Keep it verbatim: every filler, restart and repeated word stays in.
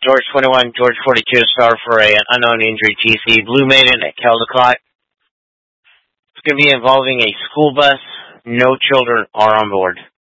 George twenty-one, George forty-two, star for a, an unknown injury T C. Blue Maiden at Caldecott. It's going to be involving a school bus. No children are on board.